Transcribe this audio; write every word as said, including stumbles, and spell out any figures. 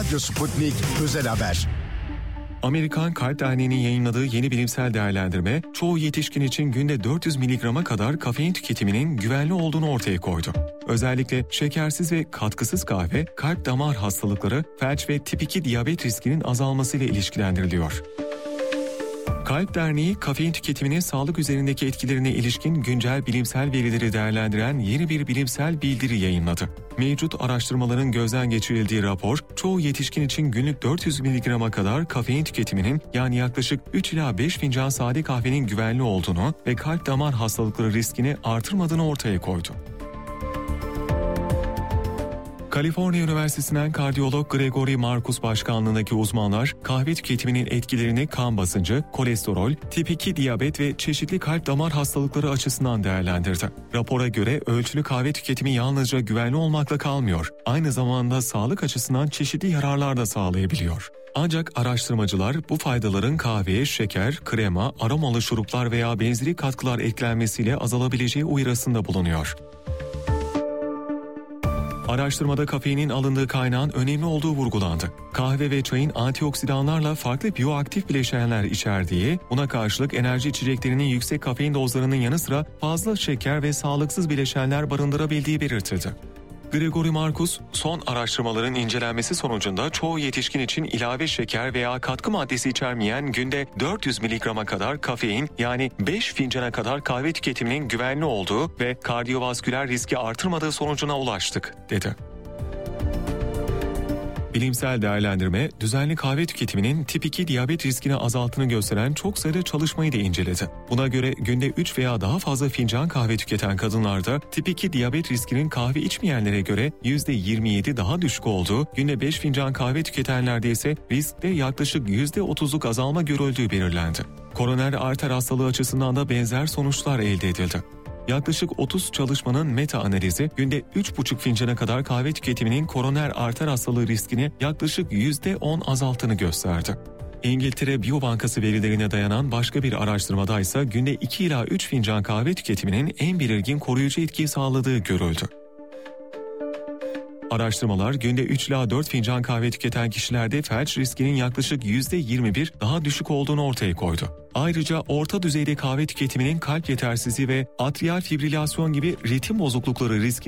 Radyo Sputnik Özel Haber. Amerikan Kalp Derneği'nin yayınladığı yeni bilimsel değerlendirme, çoğu yetişkin için günde dört yüz miligrama kadar kafein tüketiminin güvenli olduğunu ortaya koydu. Özellikle şekersiz ve katkısız kahve, kalp damar hastalıkları, felç ve tip iki diyabet riskinin azalmasıyla ilişkilendiriliyor. Kalp Derneği, kafein tüketiminin sağlık üzerindeki etkilerine ilişkin güncel bilimsel verileri değerlendiren yeni bir bilimsel bildiri yayınladı. Mevcut araştırmaların gözden geçirildiği rapor, çoğu yetişkin için günlük dört yüz miligrama kadar kafein tüketiminin, yani yaklaşık üç ila beş fincan sade kahvenin güvenli olduğunu ve kalp damar hastalıkları riskini artırmadığını ortaya koydu. Kaliforniya Üniversitesi'nden kardiyolog Gregory Marcus başkanlığındaki uzmanlar, kahve tüketiminin etkilerini kan basıncı, kolesterol, tip iki diyabet ve çeşitli kalp damar hastalıkları açısından değerlendirdi. Rapora göre ölçülü kahve tüketimi yalnızca güvenli olmakla kalmıyor, aynı zamanda sağlık açısından çeşitli yararlar da sağlayabiliyor. Ancak araştırmacılar bu faydaların kahveye şeker, krema, aromalı şuruplar veya benzeri katkılar eklenmesiyle azalabileceği uyarısında bulunuyor. Araştırmada kafeinin alındığı kaynağın önemli olduğu vurgulandı. Kahve ve çayın antioksidanlarla farklı biyoaktif bileşenler içerdiği, buna karşılık enerji içeceklerinin yüksek kafein dozlarının yanı sıra fazla şeker ve sağlıksız bileşenler barındırabildiği belirtildi. Gregory Marcus, son araştırmaların incelenmesi sonucunda çoğu yetişkin için ilave şeker veya katkı maddesi içermeyen günde dört yüz miligrama kadar kafein, yani beş fincana kadar kahve tüketiminin güvenli olduğu ve kardiyovasküler riski artırmadığı sonucuna ulaştık, dedi. Bilimsel değerlendirme, düzenli kahve tüketiminin tip iki diyabet riskini azalttığını gösteren çok sayıda çalışmayı da inceledi. Buna göre günde üç veya daha fazla fincan kahve tüketen kadınlarda tip iki diyabet riskinin kahve içmeyenlere göre yüzde yirmi yedi daha düşük olduğu, günde beş fincan kahve tüketenlerde ise riskte yaklaşık yüzde otuzluk azalma görüldüğü belirlendi. Koroner arter hastalığı açısından da benzer sonuçlar elde edildi. Yaklaşık otuz çalışmanın meta analizi günde üç buçuk fincana kadar kahve tüketiminin koroner arter hastalığı riskini yaklaşık yüzde on azalttığını gösterdi. İngiltere Biyobankası verilerine dayanan başka bir araştırmada ise günde iki ila üç fincan kahve tüketiminin en belirgin koruyucu etki sağladığı görüldü. Araştırmalar günde üç ila dört fincan kahve tüketen kişilerde felç riskinin yaklaşık yüzde yirmi bir daha düşük olduğunu ortaya koydu. Ayrıca orta düzeyde kahve tüketiminin kalp yetersizliği ve atriyal fibrilasyon gibi ritim bozuklukları riski